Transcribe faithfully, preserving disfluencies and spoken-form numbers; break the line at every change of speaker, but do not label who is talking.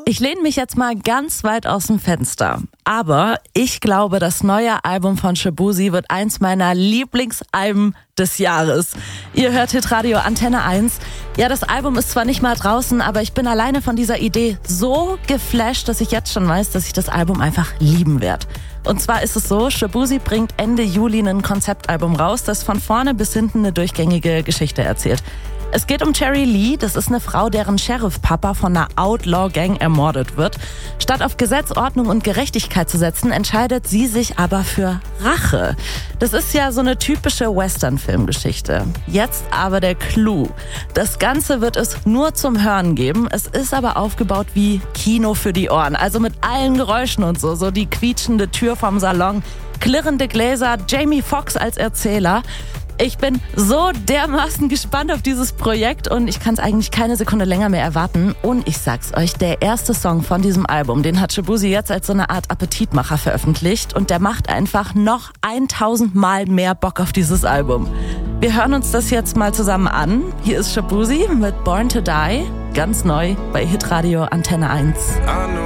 Ich lehne mich jetzt mal ganz weit aus dem Fenster. Aber ich glaube, das neue Album von Shaboozey wird eins meiner Lieblingsalben des Jahres. Ihr hört Hitradio Antenne eins. Ja, das Album ist zwar nicht mal draußen, aber ich bin alleine von dieser Idee so geflasht, dass ich jetzt schon weiß, dass ich das Album einfach lieben werde. Und zwar ist es so, Shaboozey bringt Ende Juli ein Konzeptalbum raus, das von vorne bis hinten eine durchgängige Geschichte erzählt. Es geht um Cherry Lee, das ist eine Frau, deren Sheriff-Papa von einer Outlaw-Gang ermordet wird. Statt auf Gesetz, Ordnung und Gerechtigkeit zu setzen, entscheidet sie sich aber für Rache. Das ist ja so eine typische Western-Filmgeschichte. Jetzt aber der Clou. Das Ganze wird es nur zum Hören geben. Es ist aber aufgebaut wie Kino für die Ohren. Also mit allen Geräuschen und so. So die quietschende Tür vom Salon, klirrende Gläser, Jamie Foxx als Erzähler. Ich bin so dermaßen gespannt auf dieses Projekt und ich kann es eigentlich keine Sekunde länger mehr erwarten. Und ich sag's euch, der erste Song von diesem Album, den hat Shaboozey jetzt als so eine Art Appetitmacher veröffentlicht und der macht einfach noch tausend Mal mehr Bock auf dieses Album. Wir hören uns das jetzt mal zusammen an. Hier ist Shaboozey mit Born to Die, ganz neu bei Hitradio Antenne eins.
I know